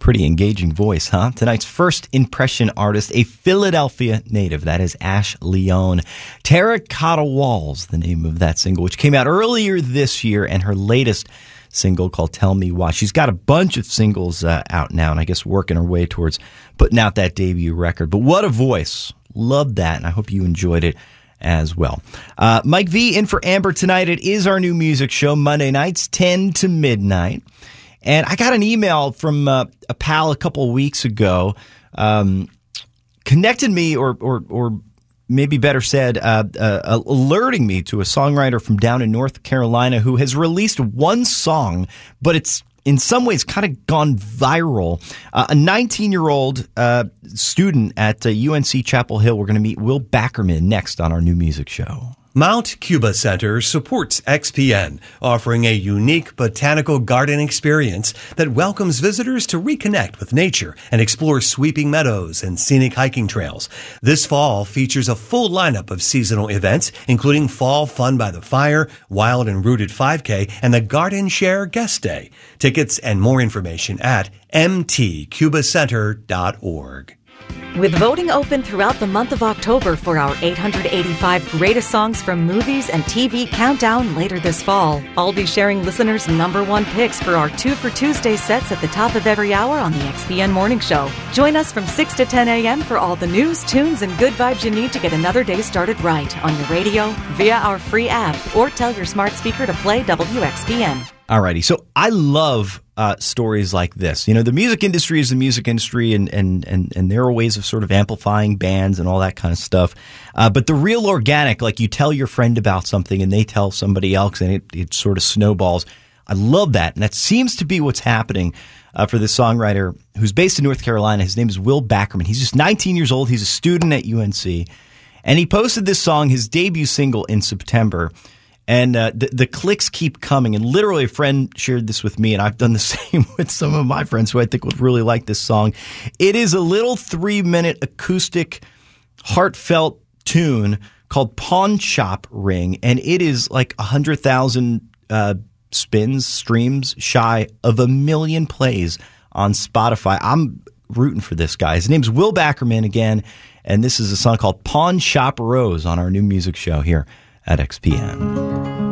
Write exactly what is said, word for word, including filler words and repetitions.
Pretty engaging voice, huh? Tonight's first impression artist, a Philadelphia native. That is Ash Leone. Terracotta Walls, the name of that single, which came out earlier this year, and her latest single called Tell Me Why. She's got a bunch of singles uh, out now, and I guess working her way towards putting out that debut record. But what a voice. Loved that, and I hope you enjoyed it as well. Uh, Mike V in for Amber tonight. It is our new music show, Monday nights, ten to midnight. And I got an email from uh, a pal a couple of weeks ago, um, connected me, or or, or maybe better said, uh, uh, alerting me to a songwriter from down in North Carolina who has released one song, but it's in some ways kind of gone viral. Uh, a nineteen-year-old uh, student at uh, U N C Chapel Hill. We're going to meet Will Backerman next on our new music show. Mount Cuba Center supports X P N, offering a unique botanical garden experience that welcomes visitors to reconnect with nature and explore sweeping meadows and scenic hiking trails. This fall features a full lineup of seasonal events, including Fall Fun by the Fire, Wild and Rooted five K, and the Garden Share Guest Day. Tickets and more information at m t cuba center dot org. With voting open throughout the month of October for our eight hundred eighty-five greatest songs from movies and T V countdown later this fall, I'll be sharing listeners' number one picks for our Two for Tuesday sets at the top of every hour on the X P N Morning Show. Join us from six to ten a.m. for all the news, tunes, and good vibes you need to get another day started right on your radio, via our free app, or tell your smart speaker to play W X P N. Alrighty, so I love uh, stories like this. You know, the music industry is the music industry, and and and, and there are ways of sort of amplifying bands and all that kind of stuff. Uh, but the real organic, like you tell your friend about something and they tell somebody else, and it, it sort of snowballs. I love that, and that seems to be what's happening uh, for this songwriter who's based in North Carolina. His name is Will Backerman. He's just nineteen years old. He's a student at U N C, and he posted this song, his debut single, in September. And uh, the, the clicks keep coming. And literally a friend shared this with me, and I've done the same with some of my friends who I think would really like this song. It is a little three-minute acoustic, heartfelt tune called Pawn Shop Ring, and it is like one hundred thousand uh, spins, streams, shy of a million plays on Spotify. I'm rooting for this guy. His name's Will Backerman again, and this is a song called Pawn Shop Rose on our new music show here at X P N.